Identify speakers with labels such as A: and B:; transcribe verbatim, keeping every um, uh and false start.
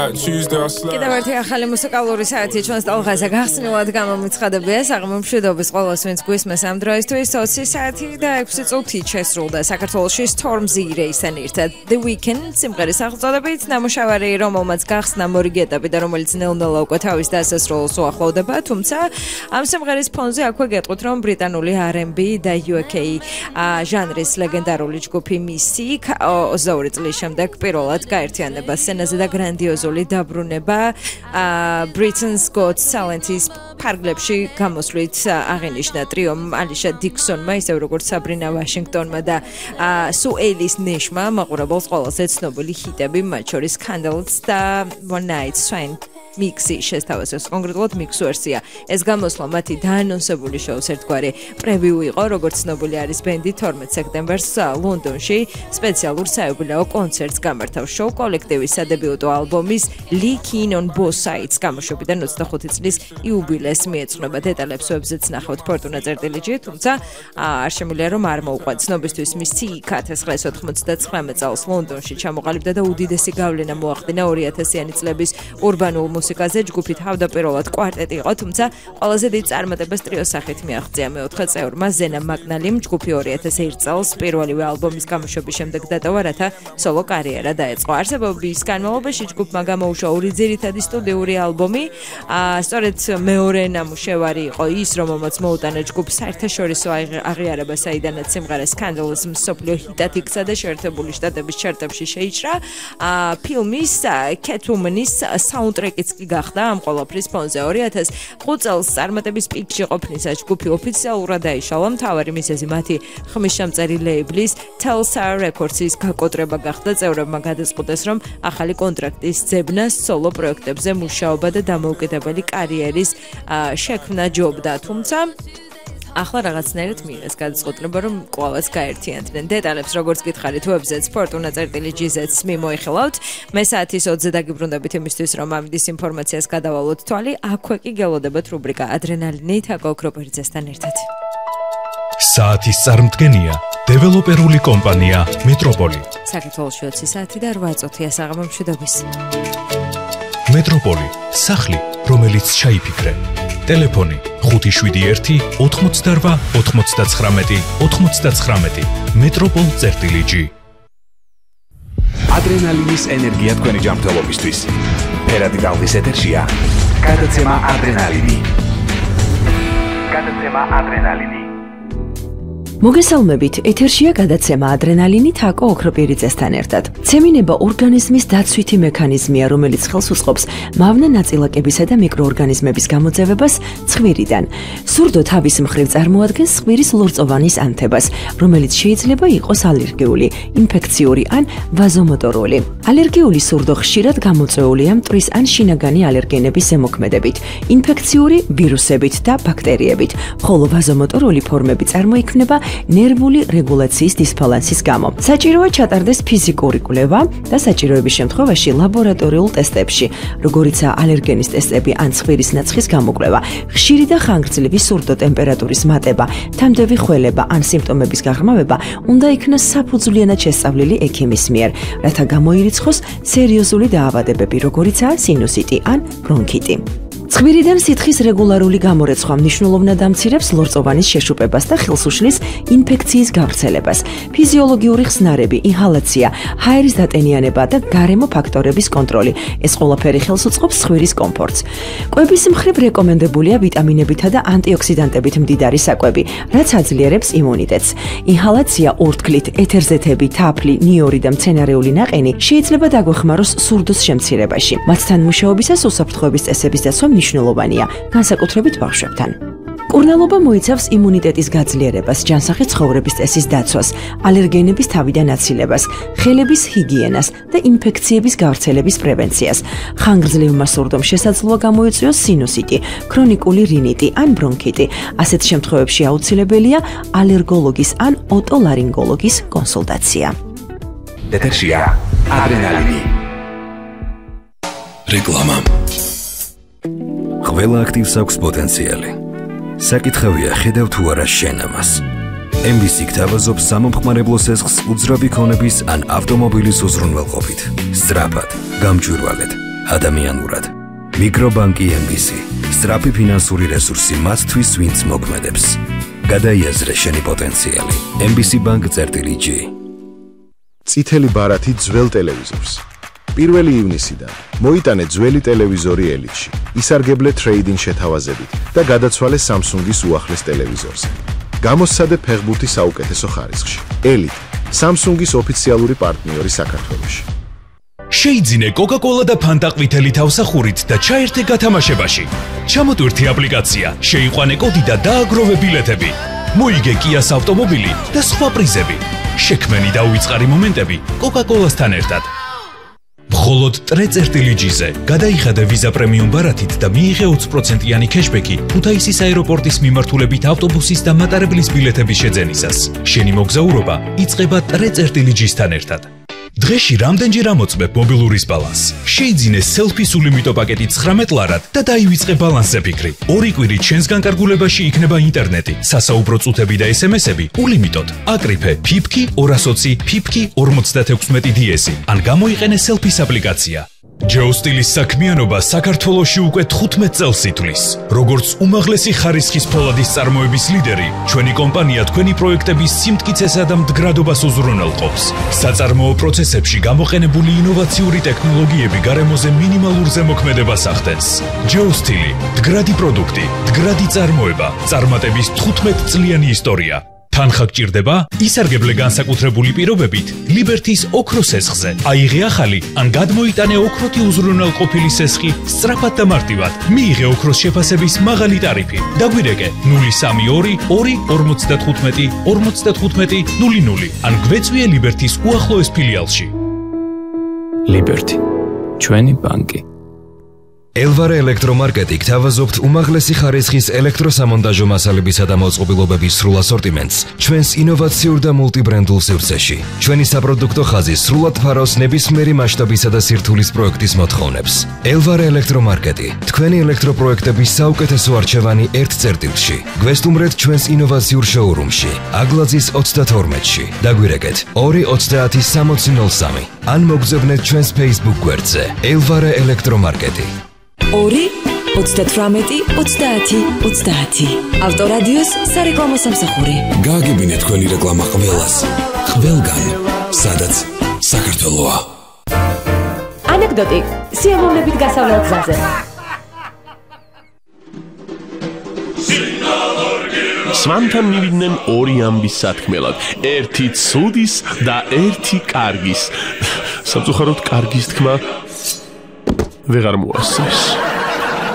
A: კიდევ ერთი ახალი მუსიკალური საათი ჩვენს ტალღაზე გახსნილად გამომიცხადებია საღამომშვიდობის ყველას, ვინც გვისმენს ამ დროისთვის. ოცი საათი და ექვსი წუთი შესრულდა საქართველოში Stormzy Race-თან ერთად The Weeknd სიმღერის სახელწოდებით, ნამუშევარი, რომელმაც გახსნა მორიგი ეტაპი და რომელიც ნელ-ნელა უკვე თავის დასასრულს უახლოვდება, თუმცა ამ სიმღერის ფონზე აქვე გეტყვით, რომ ბრიტანული R and B და U K ჟანრის ლეგენდარული ჯგუფი Missy ოცდაორი წლის შემდეგ პირველად გაერთიანება სცენაზე და გრანდიოზული დაბრუნება Britain's Got Talent-ის ფარგლებში გამოსვლით აღინიშნა ტრიომ ალიშა დიქსონმა, ისევ როგორც საბრინა ვაშინგტონმა და სუ ელის ნეშმა მაყურებელს ყველაზე ცნობილი ჰიტები, მათ შორის Candles და One Night Stand მიქსი შესთავაზეს, კონკრეტულად მიქს ვერსია. ეს გამოსვლა მათი დაანონსებული შოუს ერთგვარი პრევიუ იყო, როგორც ცნობილი არის ბენდი თორმეტ სექტემბერს ლონდონში სპეციალურ საიუბილეო კონცერტს გამართავს. შოუ კოლექტივის სადებიუტო ალბომის Lee Keen on Both Sides გამოშვებიდან ოცდახუთი წლის იუბილეს მიეძღვნება. დეტალებს ვებზეც ნახავთ ფორტუნა წერტილიჯი, თუმცა არ შემიძლია რომ არ მოუყვათ. ცნობისთვის მისი იქ ათას ცხრაას ოთხმოცდაცხრამეტ წელს ლონდონში ჩამოყალიბდა და უდიდესი გავლენა მოახდინა ორი ათასიანი წლების урბანულ მუსიკაზე. ჯგუფი თავდაპირველად კვარტეტი იყო, თუმცა ყველაზე დიდ წარმატებას ტრიოს სახით მიაღწია მეოთხე წევრმა ზენა მაგნალიმ. ჯგუფი ორი ათას ერთ წელს პირველივე ალბომის გამოშვების შემდეგ დატოვა, რათა სოლო კარიერა დაეწყო. არსებობის განმავლობაში ჯგუფმა გამოუშვა ორი ძირითადი სტუდიური ალბომი. სწორედ მეორე ნამუშევარი იყო ის, რომელმაც მოუტანა ჯგუფს საერთაშორისო აღიარება, საიდანაც სიმღერა Candles მსოფლიო ჰიტად იქცა და შეერთებული შტატების ჩარტებში შეიჭრა. ფილმის Catwoman-ის საუნდტრეკიც კი გახდა ამ ყველაფრის ფონზე. ორი ათას ხუთ წელს წარმატების პიკში ყოფნისას ჯგუფი ოფიციალურად დაიშალა. მთავარი მიზეზი მათი ხმისჩამწერი ლეიბლის Telstar Records-ის გაკოტრება გახდა. წევრებმა გადაწყვიტეს, რომ ახალი კონტრაქტის ძებნა სოლო პროექტებზე მუშაობა და დამოუკიდებელი კარიერის შექმნა ჯობდა, თუმცა ახლა რაღაცნაირად მინეს გადაწყვეტილება, რომ კვლავაც გაერთიანდნენ. დეტალებს როგორც გითხარით ვებზეც ფორტუნა წერტილი ჯი-ზეტს მიმოიხილავთ. მე საათის ოცზე დაგიბრუნდებით იმისთვის, რომ ამის ინფორმაციას გადავალოთ თვალი. აქვე კი გელოდებათ რუბრიკა ადრენალინი თაკო ოქროპერიძესთან ერთად.
B: საათის წარმდგენია დეველოპერული კომპანია მეტროპოლი.
A: საქართველოში ოცი საათი და რვა წუთია საღამომშვიდობის.
B: მეტროპოლი, სახლი, რომელიც ჩაიფიქრე. ტელეფონი ხუთი შვიდი ერთი ოთხმოცდარვა ოთხმოცდაცხრამეტი ოთხმოცდაცხრამეტი მეტროპოლ წერტილიჯი.
C: ადრენალინის ენერგია თქვენი ჯანმრთელობისთვის. ფერადი ტალღის ეთერშია გადაცემა ადრენალინი. გადაცემა ადრენალინი.
D: მოგესალმებით, ეთერშია გადაცემა ადრენალინი თაკო ოქროპერიძესთან ერთად. ცემინება ორგანიზმის დაცვითი მექანიზმია, რომელიც ხელს უწყობს მავნე ნაწილაკებისა და მიკროორგანიზმების გამოძევებას ცხვირიდან. სურდო თავის მხრივ წარმოადგენს ცხვირის ლორწოვანის ანთებას, რომელიც შეიძლება იყოს ალერგიული, ინფექციური ან ვაზომოტორული. ალერგიული სურდო ხშირად გამოწვეულია მტვრის ან შინაგანი ალერგენების ზემოქმედებით, ინფექციური ვირუსებით და ბაქტერიებით, ხოლო ვაზომოტორული ფორმები წარმოიქმნება ნერვული რეგულაციის დისბალანსის გამო. საჭიროა ჩატარდეს ფიზიკური კვლევა და საჭიროების შემთხვევაში ლაბორატორიულ ტესტებში, როგორიცაა ალერგენის ტესტები ან ცხვირის ნაცხის გამოკვლევა, ხშირი და ხანგრძლივი სურდო ტემპერატურის მატება, თამდევი ხველება ან სიმპტომების გაღრმავება უნდა იქნას საფუძვლიანად შესწავლილი ექიმის მიერ, რათა გამოირიცხოს სერიოზული დაავადებები, როგორიცაა სინუსიტი ან ბრონქიტი. ცხვირიდან სითხის რეგულარული გამორეცხვა მნიშვნელოვნად ამცირებს ლორწოვანის შეშუპებას და ხელს უშლის ინფექციის გავრცელებას. ფიზიოლოგიური ხსნარები, ინჰალაცია, ჰაერის დატენიანება და გარემო ფაქტორების კონტროლი. ეს ყველაფერი ხელს უწყობს ცხვირის კომფორტს. კვების მხრივ რეკომენდებულია ვიტამინებითა და ანტიოქსიდანტებით მდიდარი საკვები, რაც აძლიერებს იმუნიტეტს. ინჰალაცია ორთქლით, ეთერზეთები, თაფლი, ნიორი და მცენარეული ნაყენი შეიძლება დაგვეხმაროს სურდოს შემცირებაში. მათთან მუშაობისას უსაფრთხოების წესების დაცვა მნიშვნელოვანია, განსაკუთრებით ბავშვებთან. კურნალობა მოიცავს იმუნიტეტის გაძლიერებას, ჯანსაღი ცხოვრების წესის დაცვას, ალერგენების თავიდან აცილებას, ხელების ჰიგიენას და ინფექციების გავრცელების პრევენციას. ხანგრძლივმა სურდომ შესაძლოა გამოიწვიოს სინუსიტი, ქრონიკული რინიტი ან ბრონქიტი. ასეთ შემთხვევებში აუცილებელია ალერგოლოგის ან ოტოლარინგოლოგის კონსულტაცია.
C: ეთერშია ადრენალინი.
B: რეკლამა.
E: ყველა აქტივს აქვს პოტენციალი. საკითხავია ხედავ თუ არა შენ ამას. ემ ბი სი გთავაზობს სამომხმარებლო სესხს უძრავი ქონების ან ავტომობილის უზრუნველყოფით. სწრაფად, გამჭვირვალედ ადამიანურად. მიკრობანკი ემ ბი სი. სწრაფი ფინანსური რესურსი მათთვის, ვინც მოქმედებს. გადაიაზრე შენი პოტენციალი. ემ ბი სი ბანკ წერტილი ჯი.
F: წითელი ბარათი ძველ ტელევიზორს. პირველი ივნისიდან მოიტანე ძველი ტელევიზორი ელიტში. ისარგებლე ტრეიდინგ შეთავაზებით და გადაცვალე Samsung-ის უახლეს ტელევიზორზე. გამოსცადე ფეხბურთი საუკეთესო ხარისხში. ელიტ, Samsung-ის ოფიციალური პარტნიორი საქართველოში.
B: შეიძინე Coca-Cola და Fanta ყვითელი თავსახურით და ჩაერთე გათამაშებაში. ჩამოტვირთი აპლიკაცია, შეიყვანე კოდი და დააგროვე ბილეთები. მოიგე Kia-ს ავტომობილი და სხვა პრიზები. შექმენი და უიწყარი მომენტები Coca-Cola-სთან ერთად. მხოლოდ ტრე-წერტილი ჯიზე გადაიხადე ვიზა პრემიუმ ბარათით და მიიღე ოცი პროცენტიანი ქეშბექი ქუთაისის აეროპორტის მიმართულებით ავტობუსის და მატარებლის ბილეთების შეძენისას. შენი მოგზაურობა იწყება ტრე-წერტილი ჯისთან ერთად. დღეში რამდენჯერ ამოწმებ მობილურის ბალანსს? შეიძინე სელფის ულიმიტო პაკეტი ცხრამეტ ლარად და დაივიწყე ბალანსზე ფიქრი. ორი კვირით შენს განკარგულებაში იქნება ინტერნეტი, სასაუბრო წუთები და ეს ემ ესები ულიმიტოდ. აკრიფე ფიფკი ორას ოცი ფიფკი ორმოცდათექვსმეტი დი ესი ან გამოიყენე სელფის აპლიკაცია. ჯეოსტილის საქმიანობა საქართველოში უკვე თხუთმეტ წელს ითვლის. როგორც უმაღლესი ხარისხის ფოლადის წარმოების ლიდერი, ჩვენი კომპანია თქვენი პროექტების სიმტკიცესა და მდგრადობას უზრუნველყოფს. საწარმოო პროცესებში გამოყენებული ინოვაციური ტექნოლოგიები გარემოზე მინიმალურ ზემოქმედებას ახდენს. ჯეოსტილი, მდგრადი პროდუქტი, მდგრადი წარმოება, წარმატების თხუთმეტწლიანი ისტორია. თანხა გჭირდება? ისარგებლე განსაკუთრებული პირობებით ლიბერთის ოქროს სესხზე. აიღე ახალი ან გადმოიტანე ოქროთი უზრუნველყოფილი სესხი სწრაფად და მარტივად. მიიღე ოქროს შეფასების მაღალი ტარიფი. დაგვირეკე ნული სამი ორი ორი ორმოცდათხუთმეტი ორმოცდათხუთმეტი ნული ნული ან გვეწვიე ლიბერთის უახლოეს ფილიალში.
G: ლიბერთი, ჩვენი ბანკი.
E: ელვარე ელექტრომარკეტი გთავაზობთ უმაღლესი ხარისხის ელექტროსამონტაჟო მასალებისა და მოწყობილობების სრულ ასორტიმენტს ჩვენს ინოვაციურ და მულტიბრენდულ სივრცეში. ჩვენი საპროდუქტო ხაზი სრულად ფარავს ნებისმიერი მასშტაბისა და სირთულის პროექტის მოთხოვნებს. ელვარე ელექტრომარკეტი, თქვენი ელექტროპროექტების საუკეთესო არჩევანი ერთ წერტილში. გვესტუმრეთ ჩვენს ინოვაციურ შოურუმში, აგლაძის ოცდათორმეტში. დაგვირეკეთ ორი ოცდაათი სამოცი ნული სამი ან მოგზავნეთ ჩვენს Facebook გვერდზე ელვარე ელექტრომარკეტი.
D: ორი ოცდათვრამეტი ოცდაათი ოცდაათი ავტორადიოს სარეკლამო სამსახური.
H: გააგებინეთ თქვენი რეკლამა ყველას, ყველგან, სადაც საქართველოა.
D: ანეკდოტი სიამოვნებით გასავლელ გზაზე.
I: სვანთან მივიდნენ ორი ამბის სათქმელად, ერთი ცუდის და ერთი კარგის. სამწუხაროდ კარგის თქმა ვეღარ მოასწრეს.